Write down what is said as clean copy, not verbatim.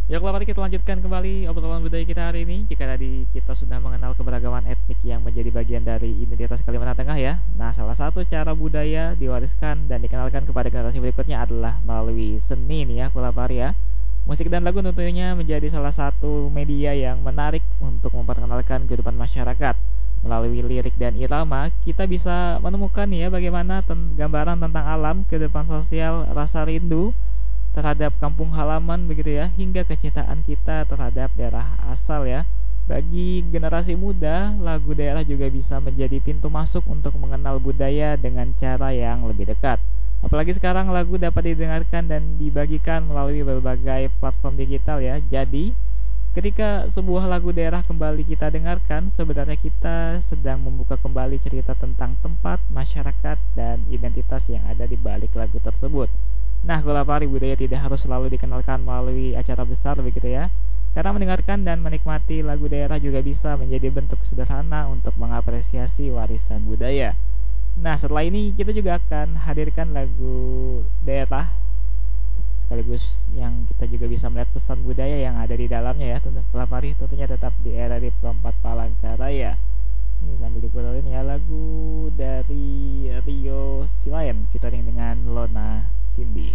Ya, kalau mari kita lanjutkan kembali obrolan budaya kita hari ini. Jika tadi kita sudah mengenal keberagaman etnik yang menjadi bagian dari identitas Kalimantan Tengah ya. Nah, salah satu cara budaya diwariskan dan dikenalkan kepada generasi berikutnya adalah melalui seni nih ya, Kulapari ya. Musik dan lagu tentunya menjadi salah satu media yang menarik untuk memperkenalkan kehidupan masyarakat. Melalui lirik dan irama, kita bisa menemukan ya bagaimana gambaran tentang alam, kehidupan sosial, rasa rindu terhadap kampung halaman begitu ya, hingga kecintaan kita terhadap daerah asal ya. Bagi generasi muda, lagu daerah juga bisa menjadi pintu masuk untuk mengenal budaya dengan cara yang lebih dekat. Apalagi sekarang lagu dapat didengarkan dan dibagikan melalui berbagai platform digital ya. Jadi, ketika sebuah lagu daerah kembali kita dengarkan, sebenarnya kita sedang membuka kembali cerita tentang tempat, masyarakat, dan identitas yang ada di balik lagu tersebut. Nah, Golapari, budaya tidak harus selalu dikenalkan melalui acara besar begitu ya. Karena mendengarkan dan menikmati lagu daerah juga bisa menjadi bentuk sederhana untuk mengapresiasi warisan budaya. Nah, setelah ini kita juga akan hadirkan lagu daerah sekaligus yang kita juga bisa melihat pesan budaya yang ada di dalamnya ya. Tentu Golapari tentunya tetap di era di Perempat Palangkaraya. Ini sambil diputerin ya lagu dari Rio Silayan featuring dengan Lona Cindy.